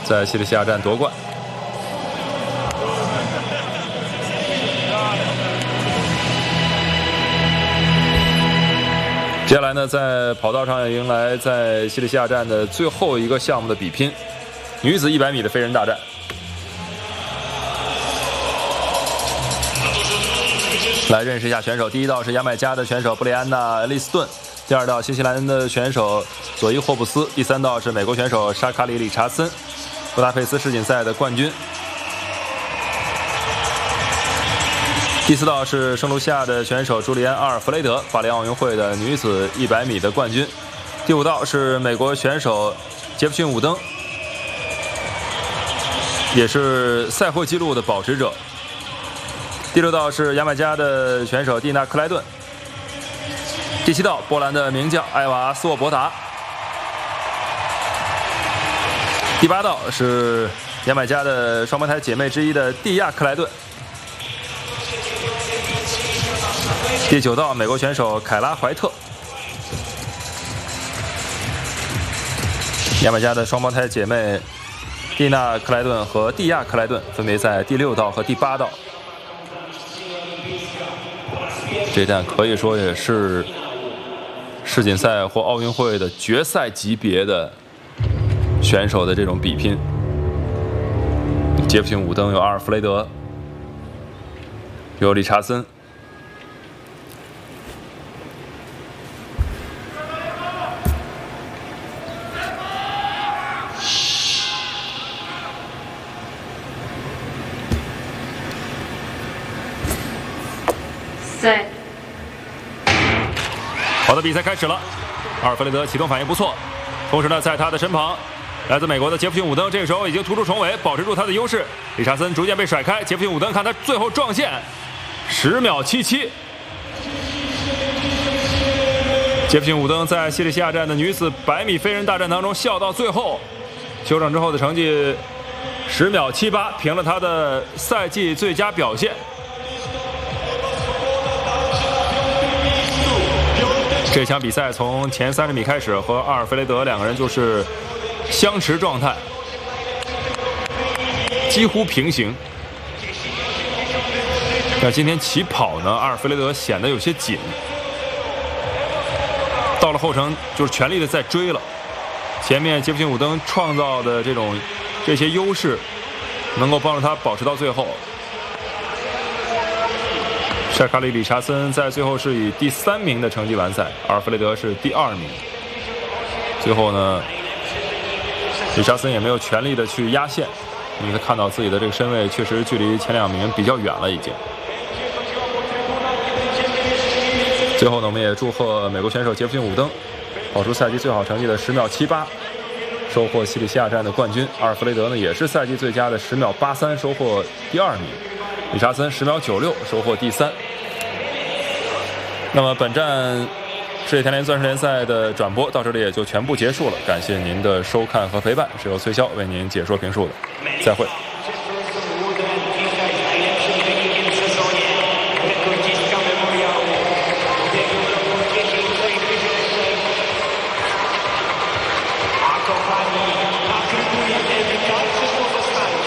在西里西亚站夺冠。接下来呢，在跑道上要迎来在西里西亚站的最后一个项目的比拼，女子100米的飞人大战。来认识一下选手，第一道是牙买加的选手布里安娜·利斯顿，第二道新西兰的选手佐伊·霍布斯，第三道是美国选手沙卡里·理查森，布达佩斯世锦赛的冠军。第四道是圣卢西亚的选手朱利安·阿尔弗雷德，巴黎奥运会的女子100米的冠军。第五道是美国选手杰弗逊·伍登，也是赛会纪录的保持者。第六道是牙买加的选手蒂娜·克莱顿。第七道波兰的名将艾娃·斯沃伯达。第八道是牙买加的双胞胎姐妹之一的蒂亚·克莱顿。第九道美国选手凯拉·怀特。牙买加的双胞胎姐妹蒂娜·克莱顿和蒂亚·克莱顿分别在第6道和第8道。这站可以说也是世锦赛或奥运会的决赛级别的选手的这种比拼。杰弗逊·伍登，有阿尔弗雷德，有理查森。好的，比赛开始了。阿尔弗雷德启动反应不错，同时呢，在他的身旁，来自美国的杰弗逊·伍登这个时候已经突出重围，保持住他的优势。理查森逐渐被甩开，杰弗逊·伍登看他最后撞线，10秒77。杰弗逊·伍登在西里西亚站的女子100米飞人大战当中笑到最后，休整之后的成绩10秒78，平了他的赛季最佳表现。这场比赛从前30米开始，和阿尔弗雷德两个人就是相持状态，几乎平行。但今天起跑呢，阿尔弗雷德显得有些紧，到了后程就是全力的在追了。前面杰弗逊·伍登创造的这些优势，能够帮助他保持到最后。沙卡里·理查森在最后是以第3名的成绩完赛，阿尔弗雷德是第2名。最后呢，理查森也没有全力的去压线，因为他看到自己的这个身位确实距离前2名比较远了已经。最后呢，我们也祝贺美国选手杰弗逊·伍登跑出赛季最好成绩的10秒78，收获西里西亚站的冠军。阿尔弗雷德呢，也是赛季最佳的10秒83，收获第2名。理查森10秒96，收获第3。那么本站世界田联钻石联赛的转播到这里也就全部结束了，感谢您的收看和陪伴，是由崔潇为您解说评述的，再会。